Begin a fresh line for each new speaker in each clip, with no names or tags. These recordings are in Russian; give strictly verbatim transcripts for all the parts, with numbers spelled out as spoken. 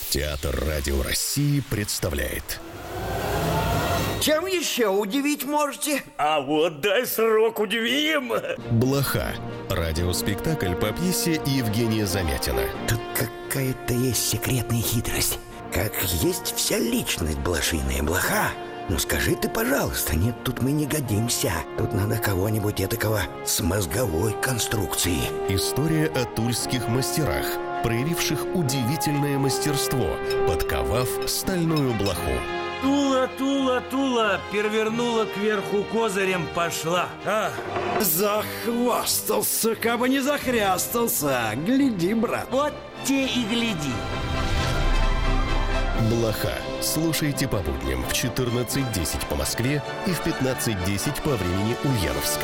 Театр Радио России представляет.
Чем еще удивить можете?
А вот дай срок удивим.
Блоха. Радиоспектакль по пьесе Евгения Замятина.
Тут какая-то есть секретная хитрость. Как есть вся личность блошиная блоха. Ну скажи ты, пожалуйста, нет, тут мы не годимся. Тут надо кого-нибудь этакого с мозговой конструкцией.
История о тульских мастерах, проявивших удивительное мастерство, подковав стальную блоху.
Тула, Тула, Тула, перевернула кверху козырем пошла. А?
Захвастался, кабы не захрястался. Гляди, брат.
Вот те и гляди.
Блоха. Слушайте по будням в четырнадцать десять по Москве и в пятнадцать десять по времени Ульяновска.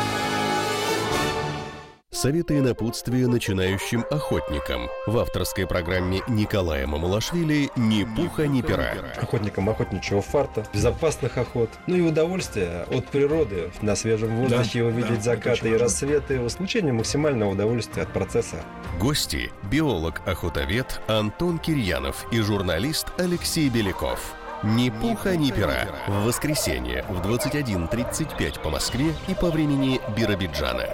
Советы и напутствия начинающим охотникам в авторской программе Николая Мамулашвили «Ни пуха, ни пера».
Охотникам охотничьего фарта, безопасных охот, ну и удовольствие от природы, на свежем воздухе, да, увидеть да, закаты и рассветы, в случае максимального удовольствия от процесса.
Гости – биолог-охотовед Антон Кирьянов и журналист Алексей Беляков. «Ни пуха, ни пера» в воскресенье в двадцать один тридцать пять по Москве и по времени Биробиджана.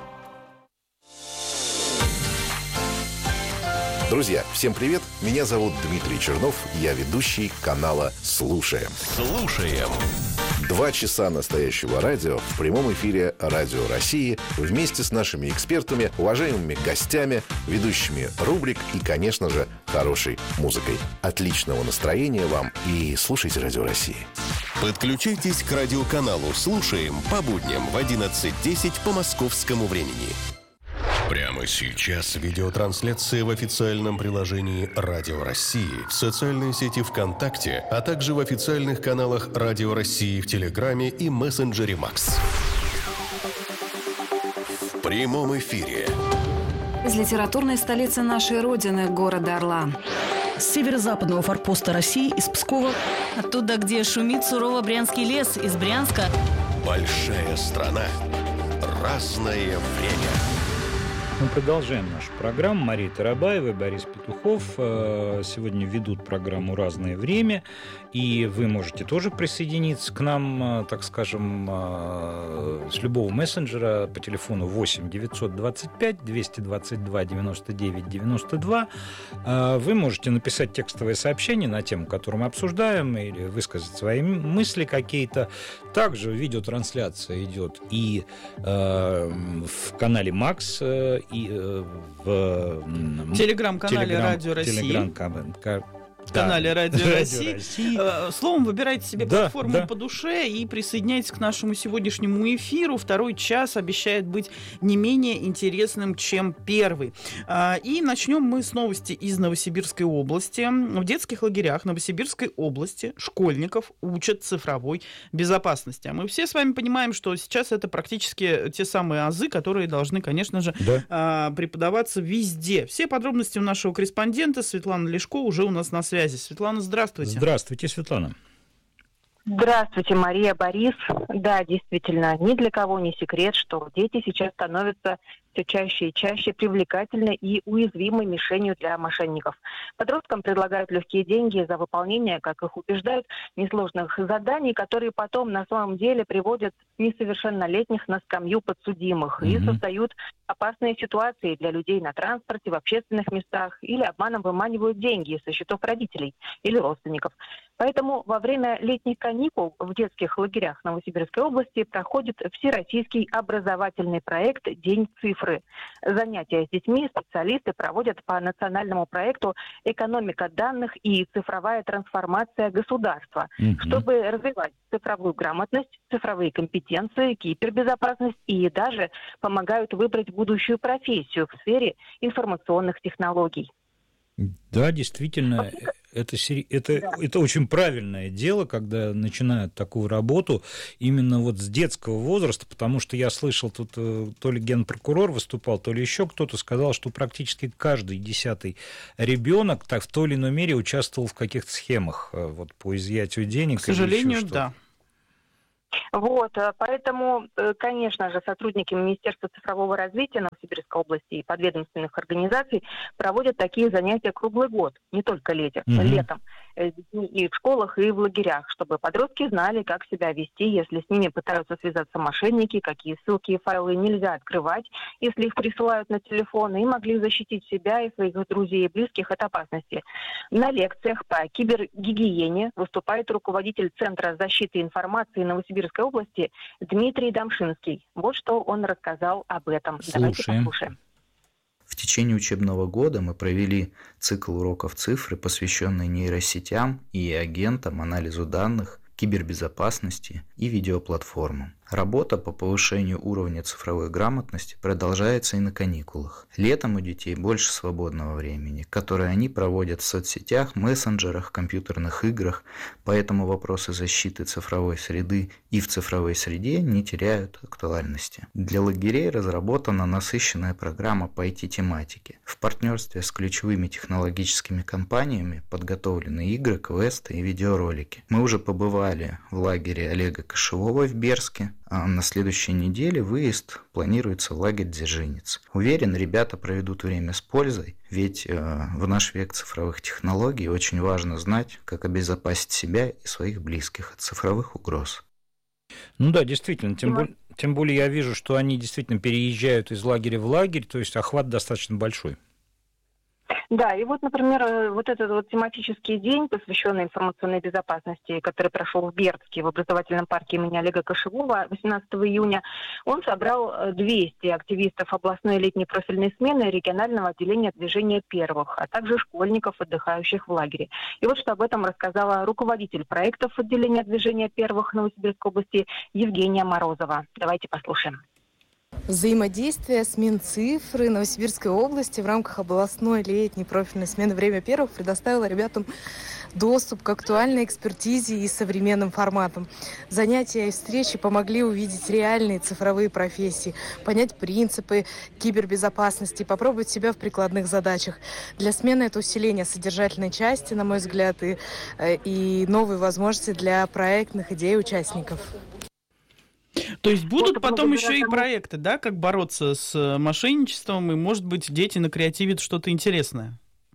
Друзья, всем привет! Меня зовут Дмитрий Чернов, я ведущий канала «Слушаем».
Слушаем.
Два часа настоящего радио в прямом эфире Радио России вместе с нашими экспертами, уважаемыми гостями, ведущими рубрик и, конечно же, хорошей музыкой. Отличного настроения вам и слушайте Радио России.
Подключайтесь к радиоканалу «Слушаем» по будням в одиннадцать десять по московскому времени. Прямо сейчас видеотрансляция в официальном приложении Радио России, в социальной сети ВКонтакте, а также в официальных каналах Радио России в Телеграме и мессенджере Макс. В прямом эфире.
Из литературной столицы нашей Родины, города Орла.
С северо-западного форпоста России, из Пскова.
Оттуда, где шумит сурово Брянский лес, из Брянска.
Большая страна. Разное время.
Мы продолжаем нашу программу. Мария Тарабаева и Борис Петухов сегодня ведут программу «Разное время». И вы можете тоже присоединиться к нам, так скажем, с любого мессенджера по телефону восемь девятьсот двадцать пять двести двадцать два девяносто девять девяносто два. Вы можете написать текстовое сообщение на тему, которую мы обсуждаем, или высказать свои мысли какие-то. Также видеотрансляция идет и в канале Макс, и в
телеграм-канале Телеграм, Радио России.
Телеграм,
в канале
да.
Радио,
Радио
России.
России.
Словом, выбирайте себе
да,
платформу да. по душе и присоединяйтесь к нашему сегодняшнему эфиру. Второй час обещает быть не менее интересным, чем первый. И начнем мы с новости из Новосибирской области. В детских лагерях Новосибирской области школьников учат цифровой безопасности. А мы все с вами понимаем, что сейчас это практически те самые азы, которые должны, конечно же, да. преподаваться везде. Все подробности у нашего корреспондента Светланы Лешко уже у нас на связи. Светлана, здравствуйте.
Здравствуйте, Светлана.
Здравствуйте, Мария, Борис. Да, действительно, ни для кого не секрет, что дети сейчас становятся все чаще и чаще привлекательной и уязвимой мишенью для мошенников. Подросткам предлагают легкие деньги за выполнение, как их убеждают, несложных заданий, которые потом на самом деле приводят несовершеннолетних на скамью подсудимых mm-hmm. и создают опасные ситуации для людей на транспорте, в общественных местах или обманом выманивают деньги со счетов родителей или родственников. Поэтому во время летних каникул в детских лагерях Новосибирской области проходит всероссийский образовательный проект «День цифры». Занятия с детьми специалисты проводят по национальному проекту «Экономика данных и цифровая трансформация государства», mm-hmm. чтобы развивать цифровую грамотность, цифровые компетенции, кибербезопасность и даже помогают выбрать будущую профессию в сфере информационных технологий.
Да, действительно, это, это, да. это очень правильное дело, когда начинают такую работу именно вот с детского возраста, потому что я слышал, тут то ли генпрокурор выступал, то ли еще кто-то сказал, что практически каждый десятый ребенок так в той или иной мере участвовал в каких-то схемах вот, по изъятию денег.
К сожалению, да.
Вот, поэтому, конечно же, сотрудники Министерства цифрового развития Новосибирской области и подведомственных организаций проводят такие занятия круглый год, не только летом, mm-hmm. летом, и в школах, и в лагерях, чтобы подростки знали, как себя вести, если с ними пытаются связаться мошенники, какие ссылки и файлы нельзя открывать, если их присылают на телефон, и могли защитить себя и своих друзей и близких от опасности. На лекциях по кибергигиене выступает руководитель Центра защиты информации Новосибирской области Дмитрий Домшинский. Вот что он рассказал об этом.
Слушаем.
Давайте послушаем.
В течение учебного года мы провели цикл уроков цифры, посвященный нейросетям и агентам, анализу данных, кибербезопасности и видеоплатформам. Работа по повышению уровня цифровой грамотности продолжается и на каникулах. Летом у детей больше свободного времени, которое они проводят в соцсетях, мессенджерах, компьютерных играх, поэтому вопросы защиты цифровой среды и в цифровой среде не теряют актуальности. Для лагерей разработана насыщенная программа по ай ти-тематике. В партнерстве с ключевыми технологическими компаниями подготовлены игры, квесты и видеоролики. Мы уже побывали в лагере Олега Кошевого в Берске. А на следующей неделе выезд планируется в лагерь Дзержинец. Уверен, ребята проведут время с пользой, ведь э, в наш век цифровых технологий очень важно знать, как обезопасить себя и своих близких от цифровых угроз.
Ну да, действительно, тем, более, тем более я вижу, что они действительно переезжают из лагеря в лагерь, то есть охват достаточно большой.
Да, и вот, например, вот этот вот тематический день, посвященный информационной безопасности, который прошел в Бердске, в образовательном парке имени Олега Кошевого восемнадцатого июня, он собрал двести активистов областной летней профильной смены регионального отделения движения первых, а также школьников, отдыхающих в лагере. И вот что об этом рассказала руководитель проектов отделения движения первых Новосибирской области Евгения Морозова. Давайте послушаем.
Взаимодействие с Минцифры Новосибирской области в рамках областной летней профильной смены «Время первых» предоставило ребятам доступ к актуальной экспертизе и современным форматам. Занятия и встречи помогли увидеть реальные цифровые профессии, понять принципы кибербезопасности, попробовать себя в прикладных задачах. Для смены это усиление содержательной части, на мой взгляд, и, и новые возможности для проектных идей участников.
То есть будут вот потом еще и проекты, да, как бороться с мошенничеством, и, может быть, дети накреативят что-то интересное?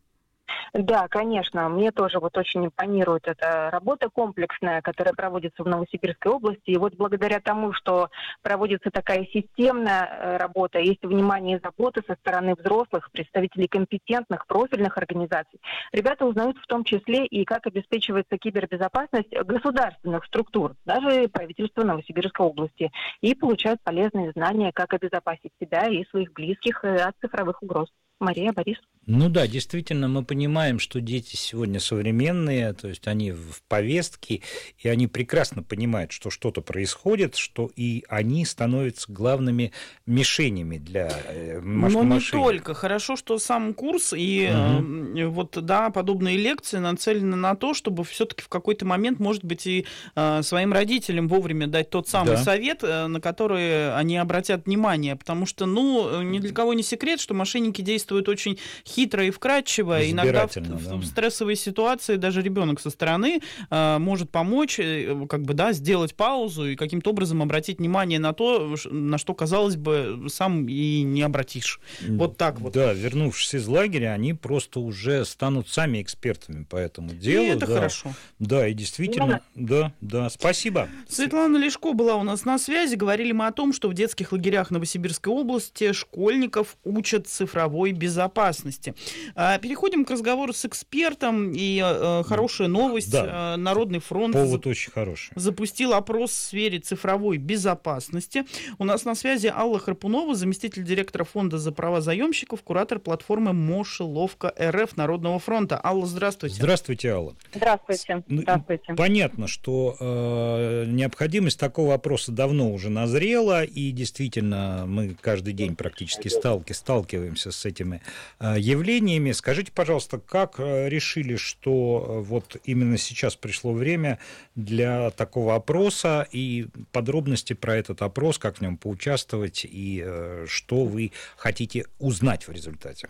Да, конечно. Мне тоже вот очень импонирует эта работа комплексная, которая проводится в Новосибирской области. И вот благодаря тому, что проводится такая системная работа, есть внимание и забота со стороны взрослых, представителей компетентных, профильных организаций, ребята узнают в том числе и как обеспечивается кибербезопасность государственных структур, даже правительства Новосибирской области, и получают полезные знания, как обезопасить себя и своих близких от цифровых угроз. Мария, Борис.
Ну да, действительно, мы понимаем, что дети сегодня современные, то есть они в повестке, и они прекрасно понимают, что что-то происходит, что и они становятся главными мишенями для мошенников.
Но не только. Хорошо, что сам курс и угу. вот, да, подобные лекции нацелены на то, чтобы все-таки в какой-то момент, может быть, и своим родителям вовремя дать тот самый да. совет, на который они обратят внимание, потому что, ну, ни для кого не секрет, что мошенники действуют очень хитро и вкрадчиво. Иногда в, да. в стрессовой ситуации даже ребенок со стороны э, может помочь, э, как бы, да, сделать паузу и каким-то образом обратить внимание на то, на что, казалось бы, сам и не обратишь. Вот так вот.
Да, вернувшись из лагеря, они просто уже станут сами экспертами по этому делу.
И это
да.
хорошо.
Да, и действительно, да, да, да. Спасибо.
Светлана Лешко была у нас на связи. Говорили мы о том, что в детских лагерях Новосибирской области школьников учат цифровой безопасности. Переходим к разговору с экспертом. И э, хорошая новость. Да. Народный фронт
Повод очень хороший.
запустил опрос в сфере цифровой безопасности. У нас на связи Алла Харпунова, заместитель директора фонда за права заемщиков, куратор платформы Мошеловка РФ Народного фронта. Алла, здравствуйте.
Здравствуйте, Алла.
Здравствуйте. Здравствуйте.
Понятно, что э, необходимость такого опроса давно уже назрела, и действительно мы каждый день практически сталки, сталкиваемся с этими э, явлениями. Скажите, пожалуйста, как решили, что вот именно сейчас пришло время для такого опроса, и подробности про этот опрос, как в нем поучаствовать и э, что вы хотите узнать в результате?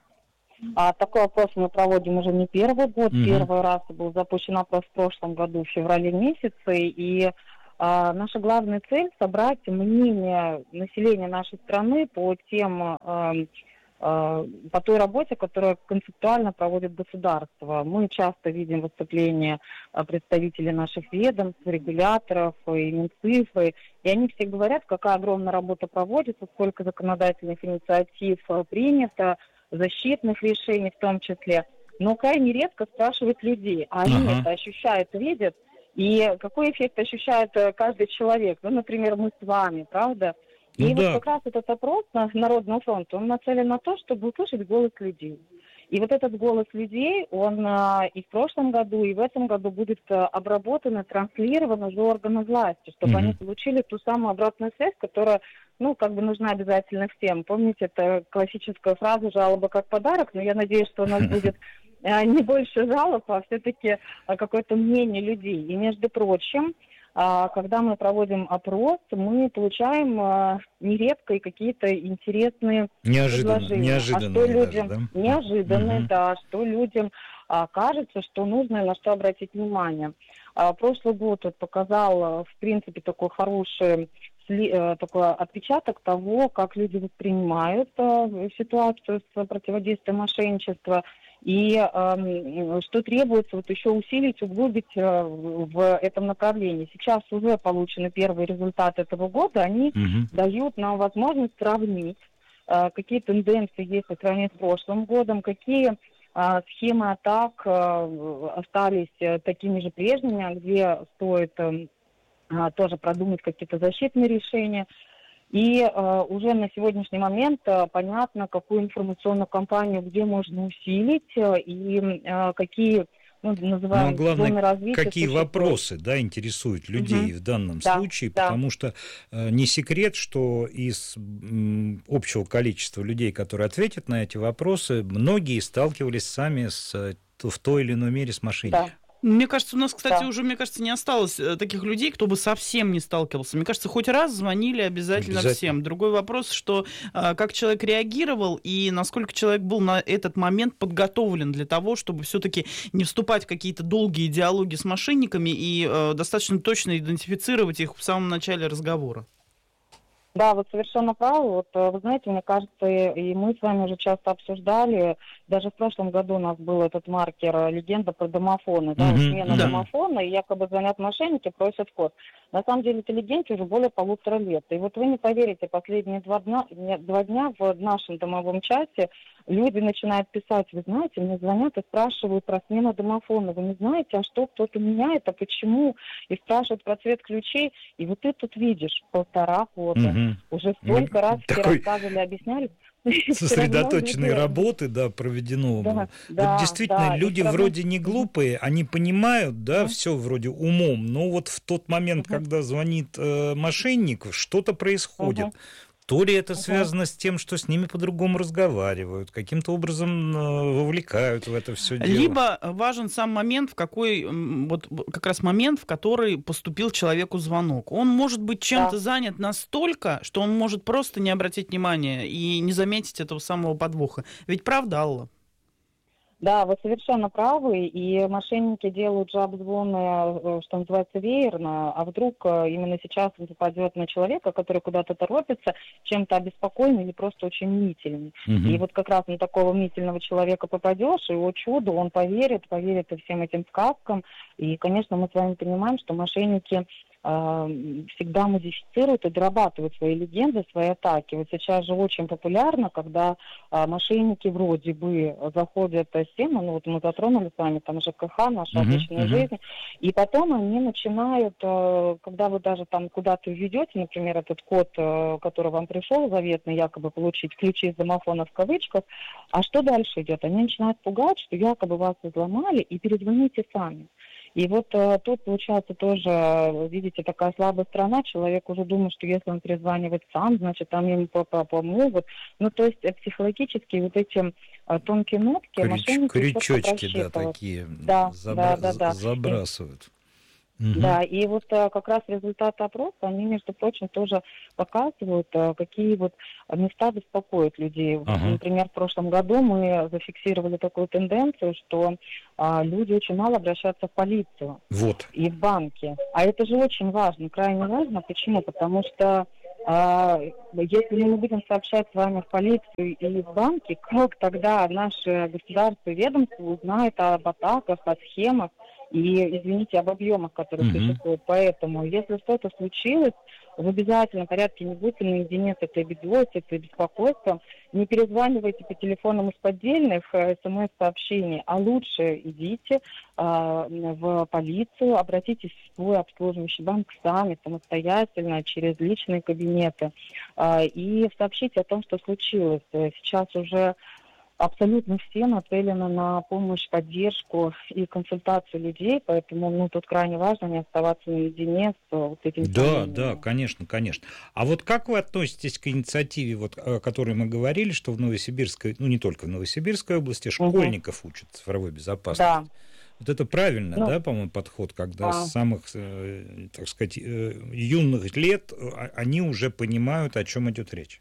А такой опрос мы проводим уже не первый год. Mm-hmm. Первый раз был запущен опрос в прошлом году, в феврале месяце, и А наша главная цель – собрать мнение населения нашей страны по тем, э, э, по той работе, которую концептуально проводит государство. Мы часто видим выступления представителей наших ведомств, регуляторов и Минцифры, и они все говорят, какая огромная работа проводится, сколько законодательных инициатив принято, защитных решений в том числе. Но крайне редко спрашивают людей, а они ага. это ощущают, видят, и какой эффект ощущает каждый человек. Ну, например, мы с вами, правда? И ну, вот да. как раз этот опрос на Народного фронта, он нацелен на то, чтобы услышать голос людей. И вот этот голос людей, он и в прошлом году, и в этом году будет обработан и транслирован уже органам власти, чтобы mm-hmm. они получили ту самую обратную связь, которая, ну, как бы нужна обязательно всем. Помните, это классическая фраза «жалоба как подарок», но я надеюсь, что у нас будет не больше жалоб, а все-таки какое-то мнение людей. И, между прочим, когда мы проводим опрос, мы получаем нередко и какие-то интересные
неожиданно,
предложения.
Неожиданные
а что людям,
даже, да?
Неожиданные, угу. да, что людям а, кажется, что нужно и на что обратить внимание. А, прошлый год вот показал, в принципе, такой хороший такой отпечаток того, как люди воспринимают а, ситуацию с противодействием мошенничества. И э, что требуется вот еще усилить, углубить э, в этом направлении. Сейчас уже получены первые результаты этого года, они угу. дают нам возможность сравнить, э, какие тенденции есть по сравнению с прошлым годом, какие э, схемы атак э, остались э, такими же прежними, где стоит э, тоже продумать какие-то защитные решения. И э, уже на сегодняшний момент э, понятно, какую информационную кампанию где можно усилить э, и э, какие, ну, называем,
ну, главное,
зоны развития.
Какие существуют. Вопросы, да, интересуют людей угу. в данном да, случае, да. потому что э, не секрет, что из м, общего количества людей, которые ответят на эти вопросы, многие сталкивались сами с, в той или иной мере с мошенниками.
Да. Мне кажется, у нас, кстати,
да.
уже, мне кажется, не осталось таких людей, кто бы совсем не сталкивался. Мне кажется, хоть раз звонили обязательно, обязательно. всем. Другой вопрос, что как человек реагировал и насколько человек был на этот момент подготовлен для того, чтобы все-таки не вступать в какие-то долгие диалоги с мошенниками и э, достаточно точно идентифицировать их в самом начале разговора.
Да, вы совершенно правы. Вот, вы знаете, мне кажется, и мы с вами уже часто обсуждали, даже в прошлом году у нас был этот маркер «Легенда про домофоны», да, mm-hmm. смена да. домофона, и якобы звонят мошенники, просят код. На самом деле, этой легенде уже более полутора лет. И вот вы не поверите, последние два дня, два дня в нашем домовом чате люди начинают писать: вы знаете, мне звонят и спрашивают про смену домофона. Вы не знаете, а что кто-то меняет, а почему? И спрашивают про цвет ключей. И вот ты тут видишь полтора года. Угу. Уже столько ну, раз все рассказывали, объясняли.
Сосредоточенной работы, да, проведено. Да, вот да, действительно, да, люди вроде не глупые, они понимают, да, да. все вроде умом, но вот в тот момент, угу. когда звонит э, мошенник, что-то происходит. Угу. То ли это связано с тем, что с ними по-другому разговаривают, каким-то образом вовлекают в это все дело.
Либо важен сам момент, в какой, вот как раз момент, в который поступил человеку звонок. Он может быть чем-то да. занят настолько, что он может просто не обратить внимания и не заметить этого самого подвоха. Ведь правда, Алла?
Да, вы совершенно правы, и мошенники делают же обзвоны, что называется, веерно, а вдруг именно сейчас он попадет на человека, который куда-то торопится, чем-то обеспокоен или просто очень мнительный. Угу. И вот как раз на такого мнительного человека попадешь, и, о чудо, он поверит, поверит и всем этим сказкам. И, конечно, мы с вами понимаем, что мошенники всегда модифицируют и дорабатывают свои легенды, свои атаки. Вот сейчас же очень популярно, когда а, мошенники вроде бы заходят в тему, ну вот мы затронули с вами там ЖКХ, наша uh-huh, обычная uh-huh. жизнь, и потом они начинают, а, когда вы даже там куда-то введете, например, этот код, а, который вам пришел заветный, якобы получить ключи из домофона в кавычках, а что дальше идет? Они начинают пугать, что якобы вас взломали, и перезвоните сами. И вот э, тут, получается, тоже, видите, такая слабая сторона. Человек уже думает, что если он перезванивает сам, значит, там ему помогут. Ну, то есть психологически вот эти э, тонкие нотки...
Крюч, крючочки, да, такие
да,
забра-
да, да, да.
забрасывают.
Угу. Да, и вот а, как раз результаты опроса, они, между прочим, тоже показывают, а, какие вот места беспокоят людей. Ага. Например, в прошлом году мы зафиксировали такую тенденцию, что а, люди очень мало обращаются в полицию
вот.
И в банки. А это же очень важно, крайне важно. Почему? Потому что а, если мы не будем сообщать с вами в полицию и в банки, как тогда наше государство и ведомство узнает об атаках, о схемах, и, извините, об объемах, которые mm-hmm. существуют. Поэтому, если что-то случилось, в обязательном порядке не будьте наедине с этой бедой, с этой беспокойством. Не перезванивайте по телефонам из поддельных смс-сообщений, а лучше идите э, в полицию, обратитесь в свой обслуживающий банк сами, самостоятельно, через личные кабинеты, э, и сообщите о том, что случилось. Сейчас уже абсолютно все нацелены на помощь, поддержку и консультацию людей, поэтому ну, тут крайне важно не оставаться наедине с вот этим.
Да,
сомнением.
Да, конечно, конечно. А вот как вы относитесь к инициативе, вот, о которой мы говорили, что в Новосибирской, ну не только в Новосибирской области, школьников угу. учат цифровой безопасности? Да. Вот это правильно, ну, да, по-моему, подход, когда да. с самых, так сказать, юных лет они уже понимают, о чем идет речь.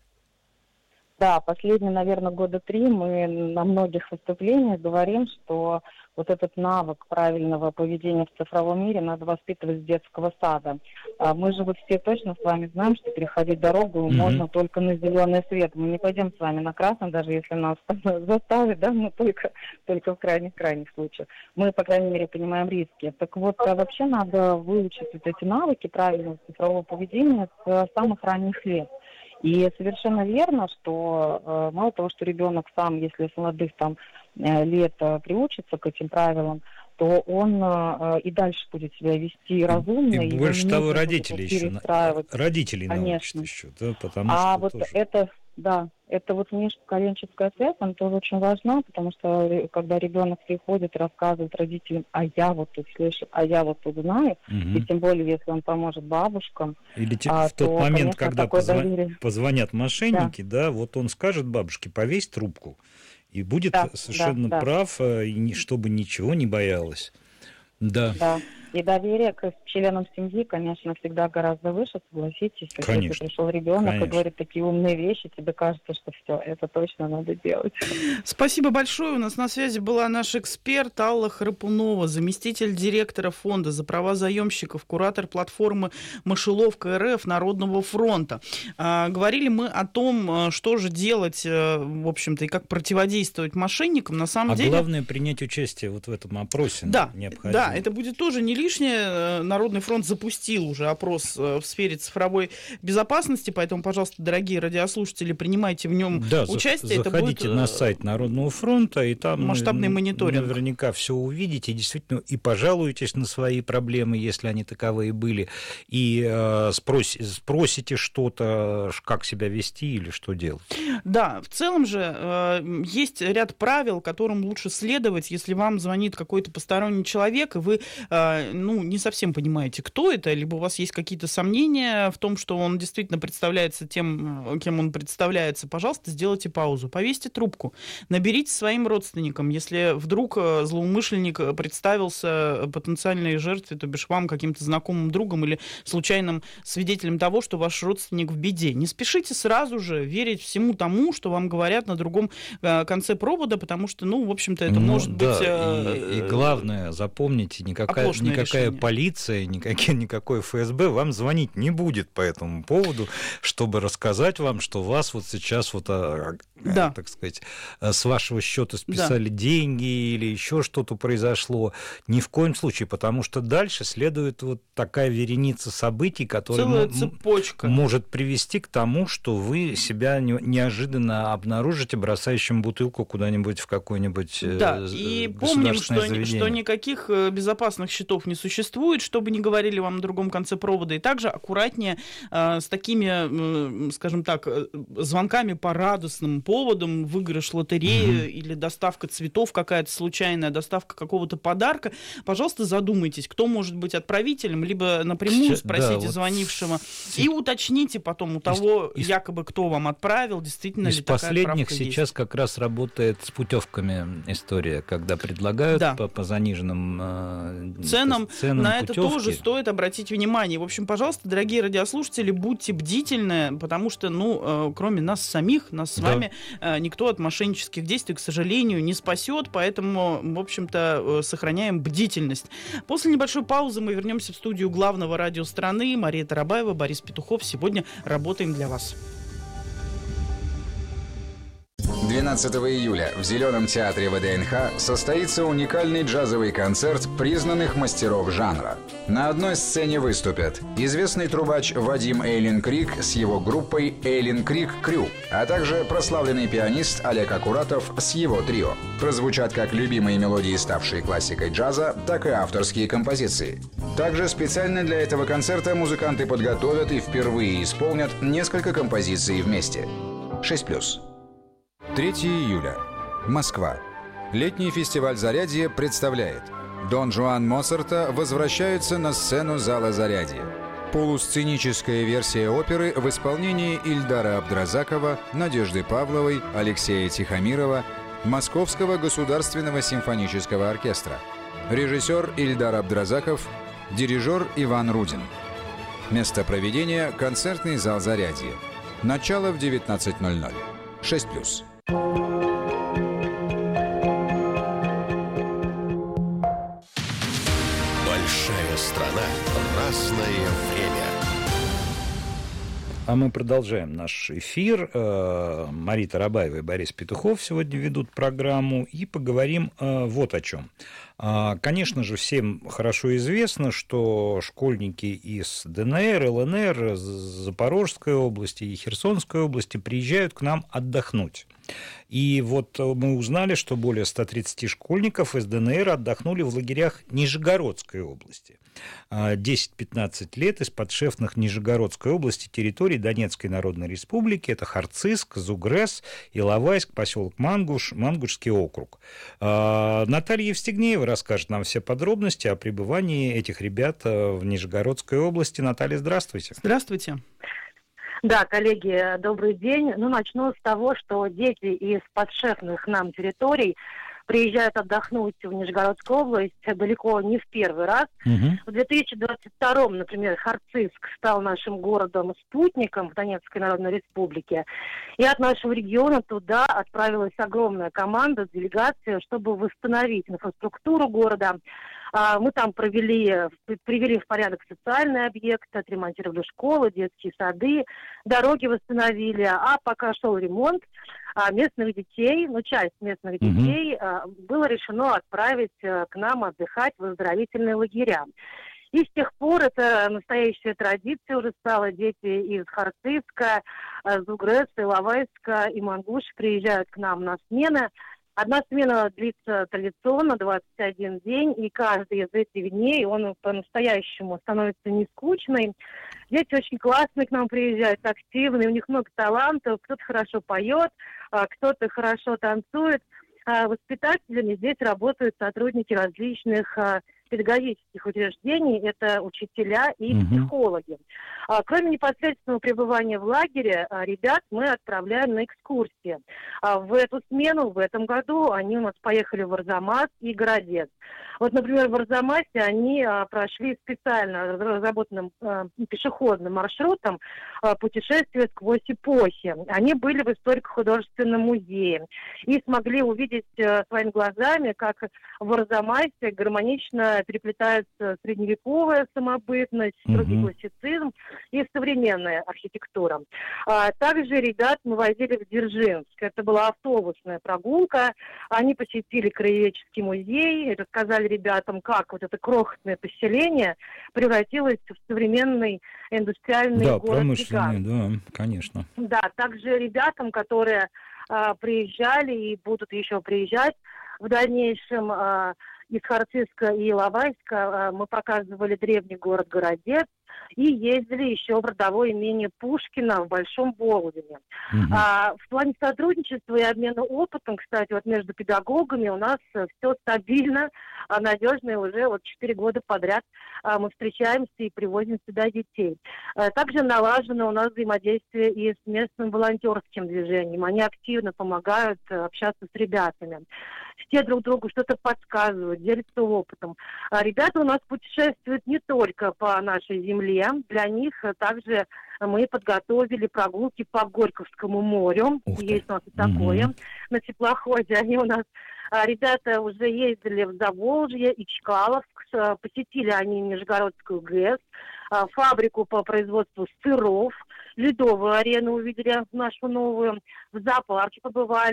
Да, последние, наверное, года три мы на многих выступлениях говорим, что вот этот навык правильного поведения в цифровом мире надо воспитывать с детского сада. А мы же вот все точно с вами знаем, что переходить дорогу mm-hmm. можно только на зеленый свет. Мы не пойдем с вами на красный, даже если нас заставят, да, но только, только в крайних-крайних случаях. Мы, по крайней мере, понимаем риски. Так вот, вообще надо выучить вот эти навыки правильного цифрового поведения с самых ранних лет. И совершенно верно, что э, мало того, что ребенок сам, если с молодых там э, лет э, приучится к этим правилам, то он э, и дальше будет себя вести разумно.
И, и больше того, родители еще, родители научат еще, да, потому
а
что
вот
тоже...
это, да, это вот межпоколенческая связь, она тоже очень важна, потому что когда ребенок приходит и рассказывает родителям, а я вот тут слышу, а я вот тут знаю, угу. и тем более, если он поможет бабушкам.
Или
а,
в тот
то,
момент,
конечно,
когда позва...
доверие...
позвонят мошенники, да. да, вот он скажет бабушке, повесь трубку, и будет да, совершенно да, прав, да. и чтобы ничего не боялась. Да.
да. И доверие к членам семьи, конечно, всегда гораздо выше, согласитесь.
Конечно.
Если пришел ребенок
Конечно.
и говорит такие умные вещи, тебе кажется, что все, это точно надо делать.
Спасибо большое. У нас на связи была наш эксперт Алла Храпунова, заместитель директора фонда за права заемщиков, куратор платформы «Мышеловка РФ» Народного фронта. А, говорили мы о том, что же делать, в общем-то, и как противодействовать мошенникам. На самом
а
деле...
главное принять участие вот в этом опросе.
Да,
необходимо.
Да, это будет тоже не лишнее. Народный фронт запустил уже опрос в сфере цифровой безопасности, поэтому, пожалуйста, дорогие радиослушатели, принимайте в нем
да,
участие.
Заходите
это будет
на сайт Народного фронта, и там
масштабный мониторинг.
Наверняка все увидите, действительно, и пожалуйтесь на свои проблемы, если они таковые были, и э, спрос, спросите что-то, как себя вести или что делать.
Да, в целом же э, есть ряд правил, которым лучше следовать, если вам звонит какой-то посторонний человек, и вы э, ну, не совсем понимаете, кто это, либо у вас есть какие-то сомнения в том, что он действительно представляется тем, кем он представляется, пожалуйста, сделайте паузу, повесьте трубку, наберите своим родственникам, если вдруг злоумышленник представился потенциальной жертве, то бишь вам каким-то знакомым другом или случайным свидетелем того, что ваш родственник в беде. Не спешите сразу же верить всему тому, что вам говорят на другом конце провода, потому что, ну, в общем-то, это ну, может
да,
быть...
И, и главное, запомните, никакая, никакая
решение.
полиция, никакой, никакой эф эс бэ вам звонить не будет по этому поводу, чтобы рассказать вам, что вас вот сейчас, вот, да. так сказать, с вашего счета списали да. деньги или еще что-то произошло. Ни в коем случае, потому что дальше следует вот такая вереница событий, которая
Целая цепочка.
может привести к тому, что вы себя неожиданно обнаружите бросающим бутылку куда-нибудь в какой-нибудь
да. и помним, что, что никаких безопасных счетов не существует, чтобы не говорили вам на другом конце провода. И также аккуратнее э, с такими, э, скажем так, звонками по радостным поводам, выигрыш лотереи mm-hmm. или доставка цветов какая-то случайная, доставка какого-то подарка. Пожалуйста, задумайтесь, кто может быть отправителем, либо напрямую Сейчас, спросите да, звонившего вот... и уточните потом у того, из, якобы кто вам отправил, действительно
из
ли такая отправка есть.
Из последних сейчас как раз работает с путевками история, когда предлагают да. по, по заниженным э,
ценам ценам,
ценам
на это
путевки.
тоже стоит обратить внимание. В общем, пожалуйста, дорогие радиослушатели, будьте бдительны, потому что, ну, кроме нас самих, нас с да. вами никто от мошеннических действий, к сожалению, не спасет, поэтому, в общем-то, сохраняем бдительность. После небольшой паузы мы вернемся в студию главного радио страны. Мария Тарабаева, Борис Петухов. Сегодня работаем для вас.
двенадцатого июля в Зеленом театре ВДНХ состоится уникальный джазовый концерт признанных мастеров жанра. На одной сцене выступят известный трубач Вадим Эйлин Крик с его группой Эйлин Крик Крю, а также прославленный пианист Олег Акуратов с его трио. Прозвучат как любимые мелодии, ставшие классикой джаза, так и авторские композиции. Также специально для этого концерта музыканты подготовят и впервые исполнят несколько композиций вместе. шесть плюс. третьего июля. Москва. Летний фестиваль «Зарядье» представляет. Дон Жуан Моцарта возвращается на сцену зала «Зарядье». Полусценическая версия оперы в исполнении Ильдара Абдразакова, Надежды Павловой, Алексея Тихомирова, Московского государственного симфонического оркестра. Режиссер Ильдар Абдразаков, дирижер Иван Рудин. Место проведения – концертный зал «Зарядье». Начало в девятнадцать ноль ноль. шесть плюс.
Большая страна, разное время.
А мы продолжаем наш эфир. Мария Тарабаева и Борис Петухов сегодня ведут программу. И поговорим вот о чем. Конечно же, всем хорошо известно, что школьники из ДНР, ЛНР, Запорожской области и Херсонской области приезжают к нам отдохнуть. И вот мы узнали, что более ста тридцати школьников из ДНР отдохнули в лагерях Нижегородской области. десять-пятнадцать лет из подшефных Нижегородской области территорий Донецкой Народной Республики. Это Харциск, Зугрес, Иловайск, поселок Мангуш, Мангушский округ. Наталья Евстигнеева расскажет нам все подробности о пребывании этих ребят в Нижегородской области. Наталья, здравствуйте.
Здравствуйте.
Да, коллеги, добрый день. Ну, начну с того, что дети из подшефных нам территорий приезжают отдохнуть в Нижегородскую область далеко не в первый раз. Угу. В две тысячи двадцать втором, например, Харциск стал нашим городом-спутником в Донецкой Народной Республике. И от нашего региона туда отправилась огромная команда, делегация, чтобы восстановить инфраструктуру города. Мы там провели, привели в порядок социальные объекты, отремонтировали школы, детские сады, дороги восстановили. А пока шел ремонт, местных детей, ну, часть местных детей mm-hmm. было решено отправить к нам отдыхать в оздоровительные лагеря. И с тех пор это настоящая традиция уже стала. Дети из Харциска, Зугреса, Иловайска и Мангуша приезжают к нам на смены. Одна смена длится традиционно двадцать один день, и каждый из этих дней он по-настоящему становится не скучный. Дети очень классные к нам приезжают, активные, у них много талантов, кто-то хорошо поет, кто-то хорошо танцует. Воспитателями здесь работают сотрудники различных педагогических учреждений, это учителя и mm-hmm. психологи. А, кроме непосредственного пребывания в лагере, а, ребят мы отправляем на экскурсии. А, в эту смену, в этом году, они у нас поехали в Арзамас и Городец. Вот, например, в Арзамасе они а, прошли специально разработанным а, пешеходным маршрутом а, путешествие сквозь эпохи. Они были в историко-художественном музее и смогли увидеть а, своими глазами, как в Арзамасе гармонично переплетается средневековая самобытность, строгий mm-hmm. классицизм и современная архитектура. А, также ребят мы возили в Дзержинск. Это была автобусная прогулка. Они посетили краеведческий музей, рассказали ребятам, как вот это крохотное поселение превратилось в современный индустриальный
да,
город-гигант.
Да, конечно.
Да, также ребятам, которые а, приезжали и будут еще приезжать в дальнейшем, а, из Харциска и Иловайска мы показывали древний город Городец, и ездили еще в родовое имение Пушкина в Большом Болдине.
Мгм.
А, в плане сотрудничества и обмена опытом, кстати, вот между педагогами у нас все стабильно, а, надежно, и уже вот четыре года подряд а, мы встречаемся и привозим сюда детей. А, также налажено у нас взаимодействие и с местным волонтерским движением. Они активно помогают а, общаться с ребятами. Все друг другу что-то подсказывают, делятся опытом. А ребята у нас путешествуют не только по нашей земле. Для них а, также мы подготовили прогулки по Горьковскому морю. Есть у нас и такое.
Мгм.
На теплоходе они у нас, а, ребята уже ездили в Заволжье и Чкаловск, а, посетили они Нижегородскую ГЭС, а, фабрику по производству сыров, ледовую арену увидели нашу новую, в зоопарке побывали.